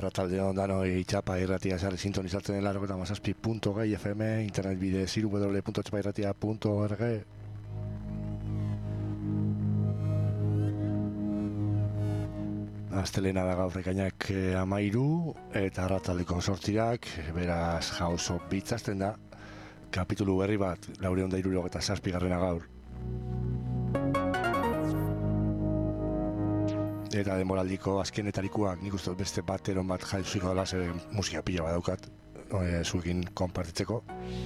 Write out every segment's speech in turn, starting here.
Arrataldeon danoi txapa irratia sarri sintonizatzen den 97.6 FM, internet bidez www.txapairratia.org. Astelena da gaur ekainak 13 eta arrataldeko 8, beraz jauzo bitzazten da. Kapitulu berri bat, 467 gaur. Eta denboraldiko azkenetarikoak nik uste beste bateron bat jauziko dela, zer musika pila bat daukat, zuekin konpartitzeko.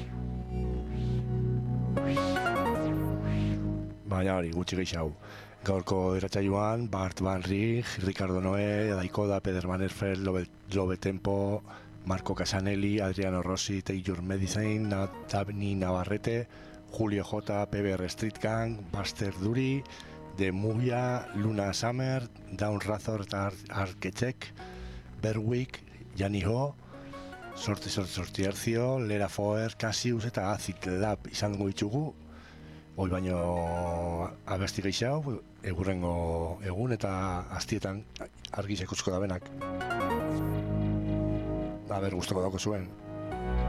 Baina hori, gutxi gehiago. Gaurko irratsaioan, Bart Van Rijn, Ricardo Noé, Daikoda, Peder Van Erfeld, Lobe Tempo, Marco Casanelli, Adriano Rossi, Take Your Medicine, Tabni Navarrete, Julio J, PBR Street Gang, Buster Duri, The Mubia, Luna Summer, Down Razor eta Arkecheck, Berwick, Jani Ho, Sorti Hercio, Lera Foer, Cassius eta Acid Lab izango ditugu. Hoi baino abesti gehiago, egurrengo egun eta astietan argi ikusko da benak. Gustuko dauko zuen.